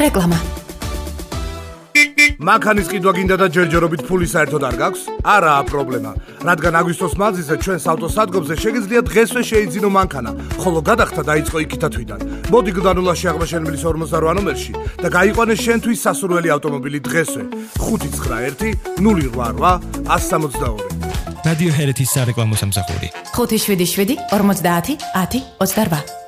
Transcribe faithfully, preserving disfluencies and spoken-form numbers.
რეკლამა. მანქანის ყიდვა გინდა და ჯერჯერობით ფული საერთოდ არ გაქვს? არაა პრობლემა, რადგან აგვისტოს მანძილზე ჩვენს ავტოსადგომზე შეგიძლიათ დღესვე შეიძინო მანქანა, ხოლო გადახდა დაიწყო იქითა თვიდან. მოდი გდანულაში აღმაშენებლის ორმოცდარვა ნომერში და გაიყვანე შენთვის სასურველი ავტომობილი დღესვე. ხუთი ცხრა ერთი ნული რვა რვა ათს სამოცდაორი. რადიო ჰერეთის სარეკლამო სამსახური. ხუთი შვიდი შვიდი ორმოცდაათი ათი ოცდარვა.